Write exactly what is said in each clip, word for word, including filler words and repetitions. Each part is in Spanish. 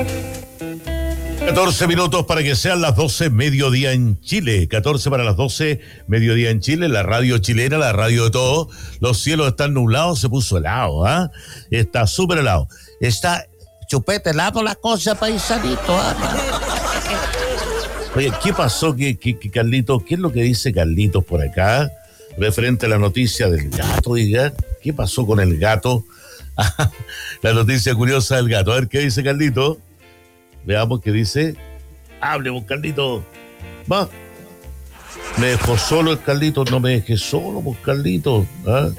catorce minutos para que sean las doce, mediodía en Chile. catorce para las doce, mediodía en Chile. La radio chilena, la radio de todo. Los cielos están nublados, se puso helado, ¿ah? ¿eh? Está súper helado. Está chupete helado la cosa, paisanito. ¿ah? Oye, ¿qué pasó, ¿Qué, qué, qué, Carlitos? ¿Qué es lo que dice Carlitos por acá? Referente a la noticia del gato, diga. ¿Qué pasó con el gato? La noticia curiosa del gato. A ver, ¿qué dice Carlitos? Veamos qué dice. Hable, vos, Carlito. Va. Me dejó solo el Carlito. No me dejes solo, vos, Carlito. ¿Ah?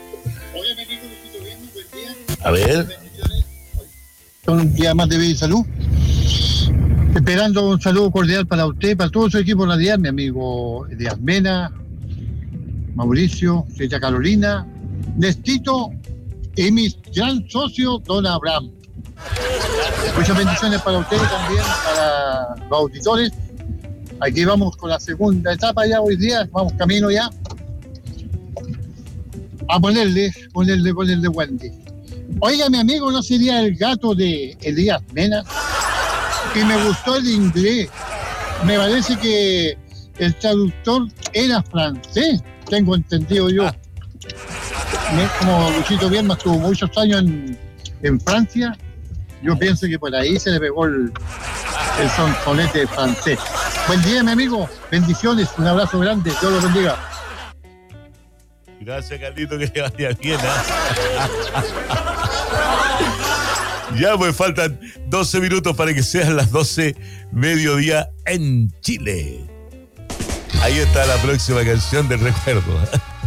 A ver. Un día más de vida y salud. Esperando un saludo cordial para usted, para todo su equipo radial, mi amigo Díaz Mena, Mauricio, Rita Carolina, Nestito y mi gran socio, don Abraham. Muchas bendiciones para ustedes también, para los auditores. Aquí vamos con la segunda etapa ya hoy día, vamos camino ya a ponerle, ponerle, ponerle Wendy. Oiga, mi amigo, ¿no sería el gato de Elías Mena? Y me gustó el inglés. Me parece que el traductor era francés, tengo entendido yo. Como Luchito Vierma estuvo muchos años en, en Francia. Yo pienso que por ahí se le pegó el, el sonsonete francés. Buen día, mi amigo. Bendiciones. Un abrazo grande. Dios lo bendiga. Gracias, Carlito, que le vaya bien. ¿eh? Ya, pues faltan doce minutos para que sean las doce, mediodía en Chile. Ahí está la próxima canción del recuerdo.